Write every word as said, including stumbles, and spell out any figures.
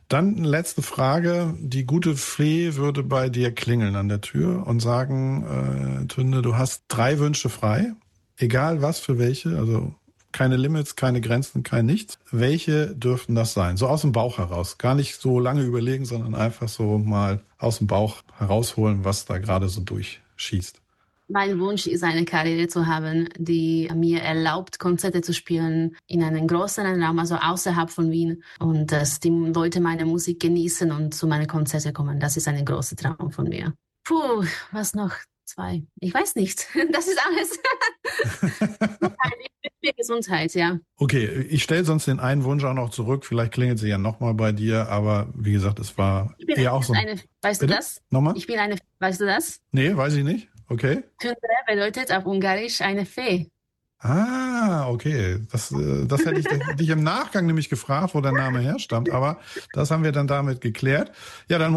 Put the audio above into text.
Dann letzte Frage. Die gute Fee würde bei dir klingeln an der Tür und sagen, äh, Tünde, du hast drei Wünsche frei. Egal was für welche, also keine Limits, keine Grenzen, kein nichts. Welche dürften das sein? So aus dem Bauch heraus. Gar nicht so lange überlegen, sondern einfach so mal aus dem Bauch herausholen, was da gerade so durchschießt. Mein Wunsch ist, eine Karriere zu haben, die mir erlaubt, Konzerte zu spielen in einem größeren Raum, also außerhalb von Wien. Und dass die Leute meine Musik genießen und zu meinen Konzerten kommen. Das ist ein großer Traum von mir. Puh, was noch? Zwei. Ich weiß nicht. Das ist alles. Gesundheit, Gesundheit, ja. Okay, ich stelle sonst den einen Wunsch auch noch zurück. Vielleicht klingelt sie ja nochmal bei dir. Aber wie gesagt, es war Ich bin eher auch so. eine, weißt Bitte? du das? Nochmal? Ich bin eine, weißt du das? Nee, weiß ich nicht. Okay. Tündre bedeutet auf Ungarisch eine Fee. Ah, okay. Das, äh, das hätte ich dich im Nachgang nämlich gefragt, wo der Name herstammt. Aber das haben wir dann damit geklärt. Ja, dann